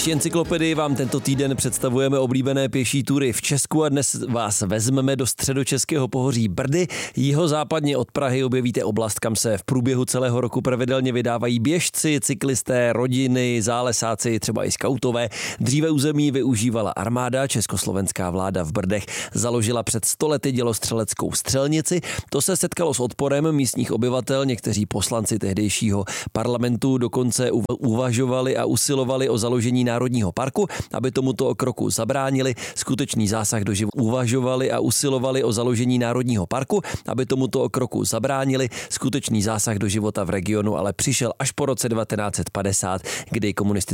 naší encyklopedii vám tento týden představujeme oblíbené pěší tury v Česku a dnes vás vezmeme do středočeského pohoří Brdy. Jihozápadně od Prahy objevíte oblast, kam se v průběhu celého roku pravidelně vydávají běžci, cyklisté, rodiny, zálesáci, třeba i skautové. Dříve území využívala armáda, československá vláda v Brdech založila před 100 lety dělostřeleckou střelnici. To se setkalo s odporem místních obyvatel, někteří poslanci tehdejšího parlamentu dokonce uvažovali a usilovali o založení národního parku, aby tomuto kroku zabránili. Skutečný zásah do života uvažovali a usilovali o založení národního parku, aby tomuto kroku zabránili. Skutečný zásah do života v regionu ale přišel až po roce 1950, kdy komunistické